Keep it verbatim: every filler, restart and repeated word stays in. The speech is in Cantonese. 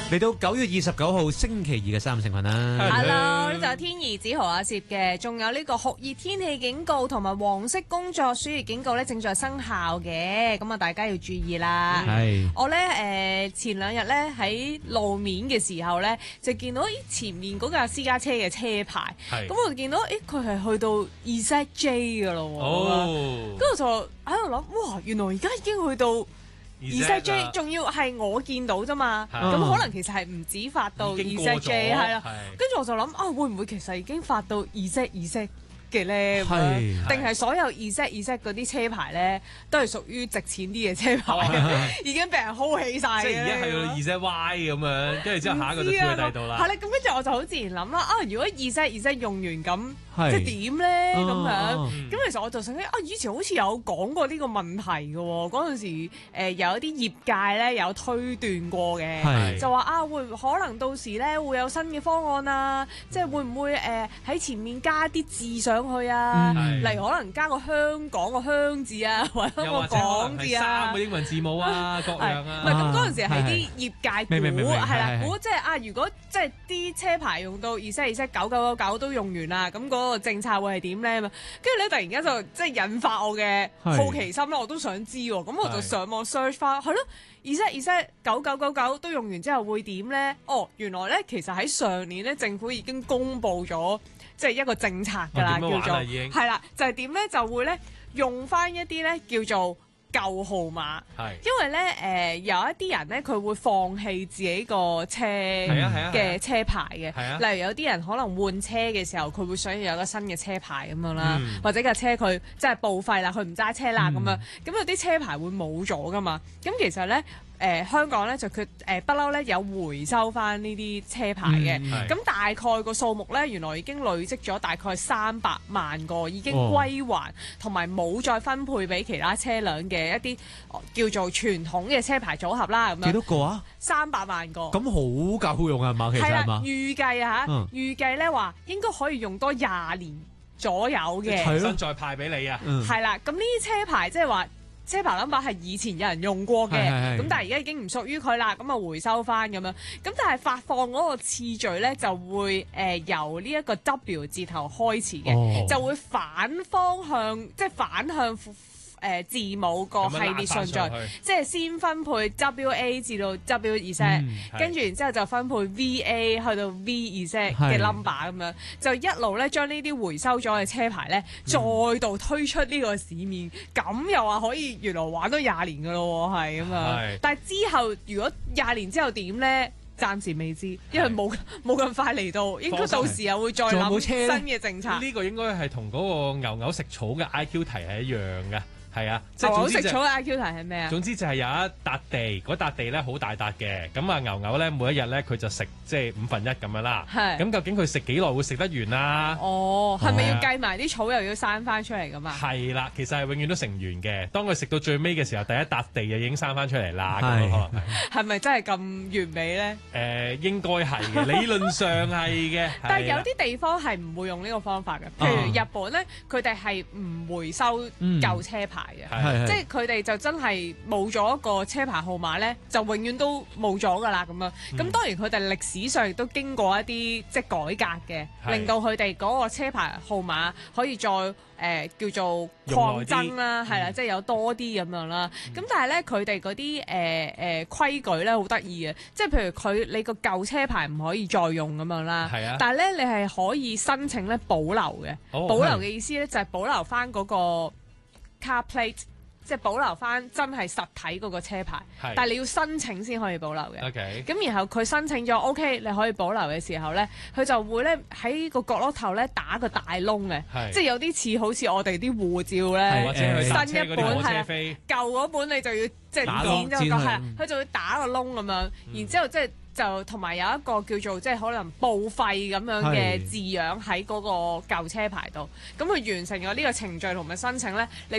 嚟到九月二十九號星期二嘅三成份啦。 Hello，呢就係天兒子豪阿攝嘅，仲有呢個酷熱天氣警告同埋黃色工作暑熱警告咧正在生效嘅，咁啊大家要注意啦。 係、嗯、 我咧誒、呃、前兩日咧喺路面嘅時候咧，就見到咦前面嗰架私家車嘅車牌，咁我就見到誒佢係去到 Z J 噶咯喎，跟住、哦、就喺度諗，哇原來而家已經去到。Z J 仲要係我見到啫嘛，咁、啊、可能其實係唔止發到 Z J 係啦，跟住我就諗啊，會唔會其實已經發到 Z Z 嘅咧？定係所有 Z Z 嗰啲車牌咧都係屬於值錢啲嘅車牌，已經俾人 hold 起晒。 即係而家係到 Z Y 咁樣，跟住之後下一個就跳去第度啦。 係啦，咁跟住我就好自然諗啦，啊如果 Z Z 用完咁。即係點咧咁樣？咁、嗯、其實我就想起啊，以前好似有講過呢個問題嘅喎。嗰陣時、呃、有一啲業界咧有推斷過嘅，就話啊會可能到時咧會有新嘅方案啊，即係會唔會誒喺、呃、前面加啲字上去啊？例如可能加個香港個香字啊，或者個港字啊， 三個英文字母啊，各樣啊。 唔係咁嗰陣時係啲業界估係啦，估即係啊，如果即係啲車牌用到二七二七九九九九都用完啦，咁嗰個政策會係點咧？跟住咧突然間就即係引發我嘅好奇心咧，我都想知喎。咁我就上網 search 翻，係咯，二七二七九九九九都用完之後會點咧？哦，原來咧其實喺上年咧政府已經公布咗即係一個政策㗎啦，叫做係啦，就係點咧就會咧用翻一啲咧叫做舊號碼，因為咧誒、呃、有一啲人咧佢會放棄自己個車嘅車牌嘅，啊啊啊、例如有啲人可能換車嘅時候佢會想要有個新嘅車牌咁樣啦，嗯、或者架車佢即係報廢啦，佢唔揸車啦咁、嗯、樣，咁有啲車牌會冇咗噶嘛，咁其實咧。誒、呃、香港咧就佢誒不嬲咧有回收翻呢啲車牌嘅，咁、嗯、大概個數目咧原來已經累積咗大概三百萬個已經歸還，同埋冇再分配俾其他車輛嘅一啲叫做傳統嘅車牌組合啦。咁樣幾多個啊？ 三百萬個。咁好夠用啊嘛，其實係嘛？ 預計啊嚇，嗯、預計咧話應該可以用多廿年左右嘅， 重新再派俾你啊。 係啦、嗯，咁呢啲車牌即係話。車牌 number 係以前有人用過嘅，咁但係而家已經唔屬於佢啦，咁啊回收翻咁樣，咁但係發放嗰個次序咧就會誒、呃、由呢一個 W 字頭開始嘅，哦、就會反方向即係反向。誒、呃、字母個系列順序，即係先分配 W A 至到 W Z，跟住然之後就分配 V A 去到 V Z 嘅 number 咁樣，就一路咧將呢啲回收咗嘅車牌咧，再度推出呢個市面，咁、嗯、又話可以原來玩多廿年噶咯喎，係咁樣。但係之後如果廿年之後點咧？暫時未知，因為冇冇咁快嚟到，應該到時又會再諗新嘅政策。 呢個應該係同嗰個牛牛食草嘅 I Q 題係一樣嘅。係啊， 即係總之食草嘅 I Q 題係咩啊？ 總之就係有一笪地，嗰笪地咧好大笪嘅，咁啊牛牛咧每一日咧佢就食即係五分一咁樣啦。係。咁究竟佢食幾耐會食得完啊？哦， 係咪要計埋啲草又要生翻出嚟㗎嘛？ 係啦，其實係永遠都食唔完嘅。當佢食到最尾嘅時候，第一笪地就已經生翻出嚟啦。係。可能係。係咪真係咁完美咧？ 誒，應該係嘅，理論上係嘅。 但係有啲地方係唔會用呢個方法嘅，譬如日本咧，佢哋係唔回收舊車牌。係，即係佢哋就真係冇咗一個車牌號碼咧，就永遠都冇咗噶啦咁樣。咁、嗯、當然佢哋歷史上亦都經過一啲即係改革嘅，令到佢哋嗰個車牌號碼可以再誒、呃、叫做擴增啦，係啦，即係有多啲咁樣啦。咁、嗯、但係咧，佢哋嗰啲誒誒規矩咧好得意嘅，即係譬如佢你個舊車牌唔可以再用咁樣啦。係啊，但係咧你係可以申請咧保留嘅。哦、保留嘅意思咧就係保留翻嗰個 car plate， 即係保留翻真係實體嗰個車牌，是但係你要申請先可以保留嘅。OK，咁然後佢申請咗 OK，你可以保留嘅時候咧，佢就會咧喺個角落頭咧打個大窿嘅，是即係有啲似好似我哋啲護照咧，或者新一本係舊嗰本你就要即係剪咗個係，佢就會打個窿咁樣，嗯、然之後即係。就同埋有一個叫做即係可能報廢咁樣嘅字樣喺嗰個舊車牌度，咁佢完成咗呢個程序同埋申請咧，你